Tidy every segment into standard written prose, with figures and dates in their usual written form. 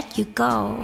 let you go.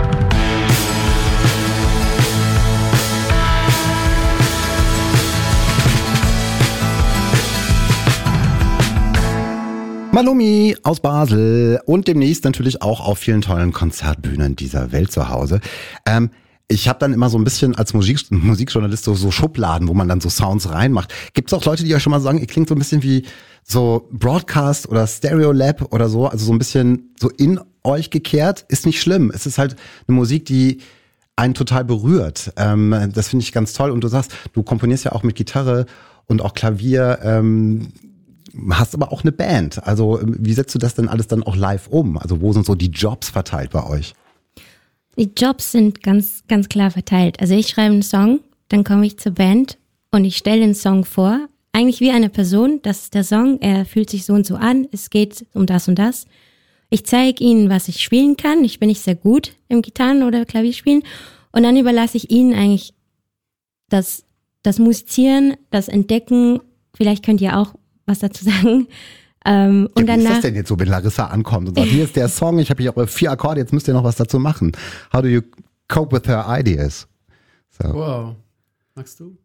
Malumi aus Basel und demnächst natürlich auch auf vielen tollen Konzertbühnen dieser Welt zu Hause. Ich habe dann immer so ein bisschen als Musikjournalist so Schubladen, wo man dann so Sounds reinmacht. Gibt es auch Leute, die euch schon mal sagen, ihr klingt so ein bisschen wie so Broadcast oder Stereolab oder so, also so ein bisschen so in euch gekehrt? Ist nicht schlimm. Es ist halt eine Musik, die einen total berührt. Das finde ich ganz toll. Und du sagst, du komponierst ja auch mit Gitarre und auch Klavier, hast aber auch eine Band. Also wie setzt du das denn alles dann auch live um? Also wo sind so die Jobs verteilt bei euch? Die Jobs sind ganz, ganz klar verteilt. Also ich schreibe einen Song, dann komme ich zur Band und ich stelle den Song vor. Eigentlich wie eine Person, das ist der Song, er fühlt sich so und so an, es geht um das und das. Ich zeige ihnen, was ich spielen kann. Ich bin nicht sehr gut im Gitarren- oder Klavierspielen. Und dann überlasse ich ihnen eigentlich das Musizieren, das Entdecken. Vielleicht könnt ihr auch was dazu sagen. Und wie danach, ist das denn jetzt so, wenn Larissa ankommt und sagt, hier ist der Song, ich habe hier eure 4 Akkorde, jetzt müsst ihr noch was dazu machen. How do you cope with her ideas? So. Wow. Magst du?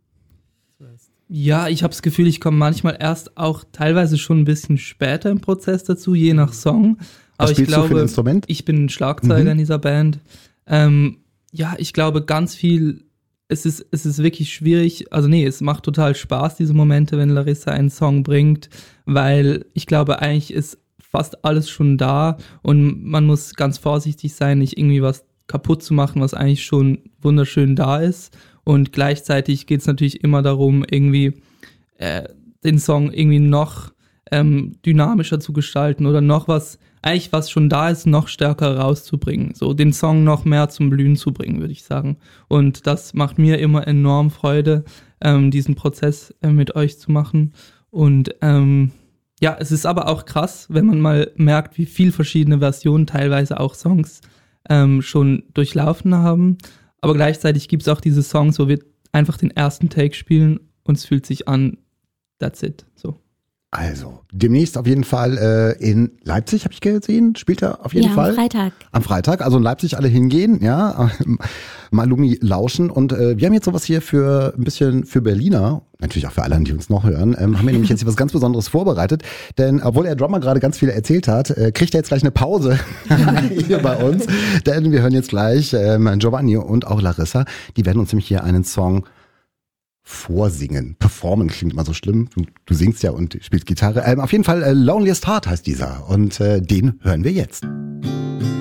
Ja, ich habe das Gefühl, ich komme manchmal erst auch teilweise schon ein bisschen später im Prozess dazu, je nach Song. Aber Was spielst du für ein Instrument? Ich bin Schlagzeuger in dieser Band. Ja, ich glaube ganz viel, es ist wirklich schwierig, also nee, es macht total Spaß, diese Momente, wenn Larissa einen Song bringt, weil ich glaube, eigentlich ist fast alles schon da und man muss ganz vorsichtig sein, nicht irgendwie was kaputt zu machen, was eigentlich schon wunderschön da ist. Und gleichzeitig geht es natürlich immer darum, irgendwie den Song irgendwie noch dynamischer zu gestalten oder noch was, eigentlich was schon da ist, noch stärker rauszubringen. So den Song noch mehr zum Blühen zu bringen, würde ich sagen. Und das macht mir immer enorm Freude, diesen Prozess mit euch zu machen. Und ja, es ist aber auch krass, wenn man mal merkt, wie viel verschiedene Versionen teilweise auch Songs schon durchlaufen haben. Aber gleichzeitig gibt es auch diese Songs, wo wir einfach den ersten Take spielen und es fühlt sich an, that's it. So. Also, demnächst auf jeden Fall in Leipzig, habe ich gesehen, spielt er auf jeden Fall. Am Freitag. Am Freitag, also in Leipzig alle hingehen, ja, Malumi lauschen und wir haben jetzt sowas hier für ein bisschen für Berliner, natürlich auch für alle, die uns noch hören, haben wir nämlich jetzt hier was ganz Besonderes vorbereitet, denn obwohl der Drummer gerade ganz viel erzählt hat, kriegt er jetzt gleich eine Pause hier bei uns, denn wir hören jetzt gleich Giovanni und auch Larissa, die werden uns nämlich hier einen Song vorsingen. Performen klingt immer so schlimm. Du singst ja und spielst Gitarre. Auf jeden Fall Loneliest Heart heißt dieser und den hören wir jetzt.